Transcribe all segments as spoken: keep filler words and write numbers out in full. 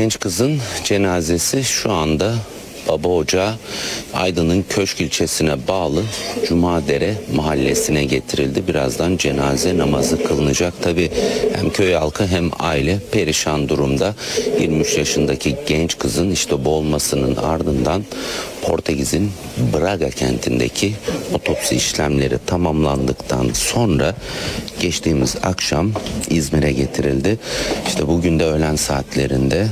genç kızın cenazesi şu anda Baba Ocağı Aydın'ın Köşk ilçesine bağlı Cumadere mahallesine getirildi. Birazdan cenaze namazı kılınacak. Tabii hem köy halkı hem aile perişan durumda. yirmi üç yaşındaki genç kızın işte boğulmasının ardından Portekiz'in Braga kentindeki otopsi işlemleri tamamlandıktan sonra geçtiğimiz akşam İzmir'e getirildi. İşte bugün de öğlen saatlerinde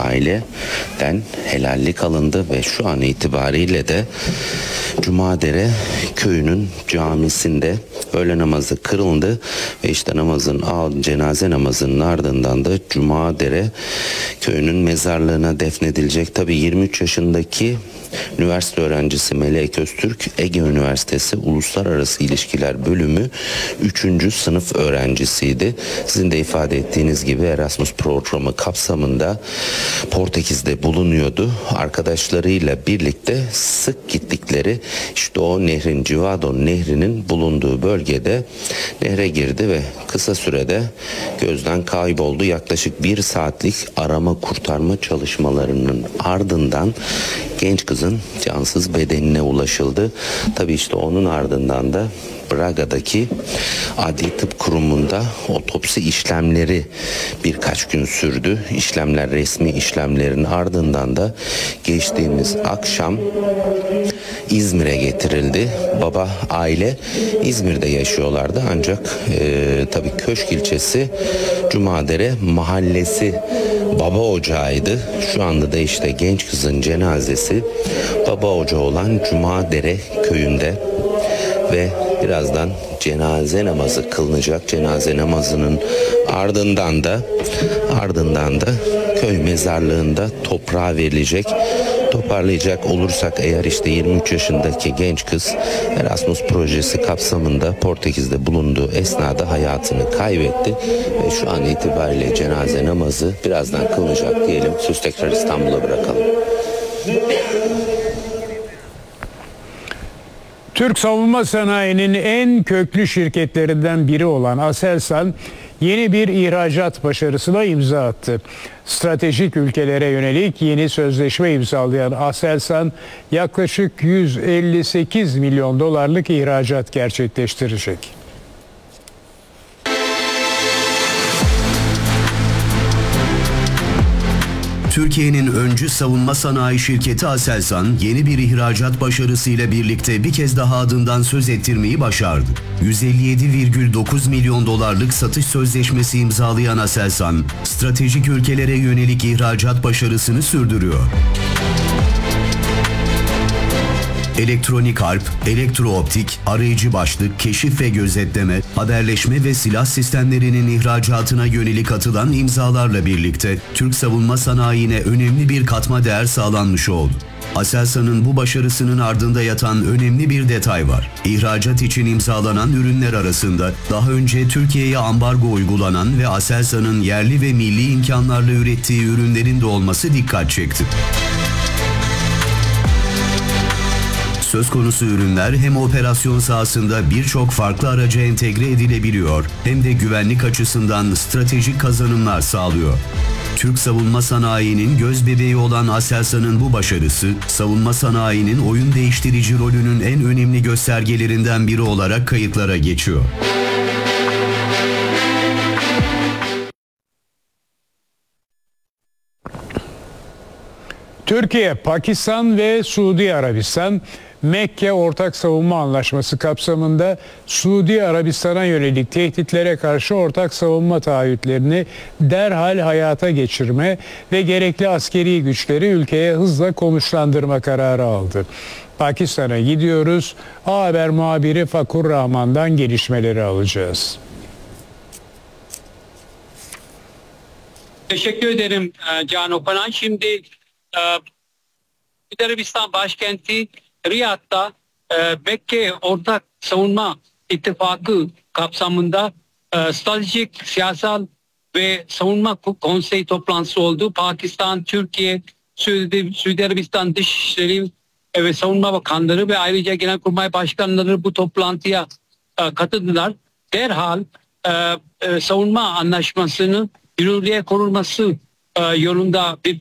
aileden helallik alındı ve şu an itibariyle de Cumadere köyünün camisinde öğle namazı kırıldı ve işte namazın cenaze namazının ardından da Cumadere köyünün mezarlığına defnedilecek. Tabii yirmi üç yaşındaki üniversite öğrencisi Melek Öztürk, Ege Üniversitesi Uluslararası İlişkiler Bölümü üçüncü sınıf öğrencisiydi. Sizin de ifade ettiğiniz gibi Erasmus programı kapsamında Portekiz'de bulunuyordu. Arkadaşlarıyla birlikte sık gittikleri işte o nehrin, Civado nehrinin bulunduğu bölgede nehre girdi ve kısa sürede gözden kayboldu. Yaklaşık bir saatlik arama kurtarma çalışmalarının ardından genç kızın cansız bedenine ulaşıldı. Tabii işte onun ardından da Braga'daki Adli Tıp Kurumu'nda otopsi işlemleri birkaç gün sürdü. İşlemler, resmi işlemlerin ardından da geçtiğimiz akşam İzmir'e getirildi. Baba, aile İzmir'de yaşıyorlardı ancak e, tabii Köşk ilçesi Cumadere mahallesi Baba Ocağı'ydı. Şu anda da işte genç kızın cenazesi Baba Ocağı olan Cumadere köyünde ve birazdan cenaze namazı kılınacak. Cenaze namazının ardından da ardından da köy mezarlığında toprağa verilecek. Toparlayacak olursak eğer işte yirmi üç yaşındaki genç kız Erasmus projesi kapsamında Portekiz'de bulunduğu esnada hayatını kaybetti ve şu an itibariyle cenaze namazı birazdan kılınacak diyelim. Söz tekrar İstanbul'a bırakalım. Türk savunma sanayinin en köklü şirketlerinden biri olan Aselsan yeni bir ihracat başarısına imza attı. Stratejik ülkelere yönelik yeni sözleşme imzalayan Aselsan yaklaşık yüz elli sekiz milyon dolarlık ihracat gerçekleştirecek. Türkiye'nin öncü savunma sanayi şirketi Aselsan yeni bir ihracat başarısıyla birlikte bir kez daha adından söz ettirmeyi başardı. yüz elli yedi virgül dokuz milyon dolarlık satış sözleşmesi imzalayan Aselsan, stratejik ülkelere yönelik ihracat başarısını sürdürüyor. Elektronik harp, elektrooptik, arayıcı başlık, keşif ve gözetleme, haberleşme ve silah sistemlerinin ihracatına yönelik atılan imzalarla birlikte Türk savunma sanayine önemli bir katma değer sağlanmış oldu. Aselsan'ın bu başarısının ardında yatan önemli bir detay var. İhracat için imzalanan ürünler arasında daha önce Türkiye'ye ambargo uygulanan ve Aselsan'ın yerli ve milli imkanlarla ürettiği ürünlerin de olması dikkat çekti. Söz konusu ürünler hem operasyon sahasında birçok farklı araca entegre edilebiliyor hem de güvenlik açısından stratejik kazanımlar sağlıyor. Türk savunma sanayinin göz bebeği olan Aselsan'ın bu başarısı, savunma sanayinin oyun değiştirici rolünün en önemli göstergelerinden biri olarak kayıtlara geçiyor. Türkiye, Pakistan ve Suudi Arabistan Mekke Ortak Savunma Anlaşması kapsamında Suudi Arabistan'a yönelik tehditlere karşı ortak savunma taahhütlerini derhal hayata geçirme ve gerekli askeri güçleri ülkeye hızla konuşlandırma kararı aldı. Pakistan'a gidiyoruz. A Haber muhabiri Fakur Rahman'dan gelişmeleri alacağız. Teşekkür ederim Can Opanan. Şimdi Suudi Arabistan başkenti Riyad'da e, Mekke Ortak Savunma İttifakı kapsamında e, stratejik, siyasal ve savunma konseyi toplantısı oldu. Pakistan, Türkiye, Suudi, Suudi Arabistan Dışişleri ve Savunma Bakanları ve ayrıca Genelkurmay Başkanları bu toplantıya e, katıldılar. Derhal e, e, savunma anlaşmasının yürürlüğe konulması e, yolunda bir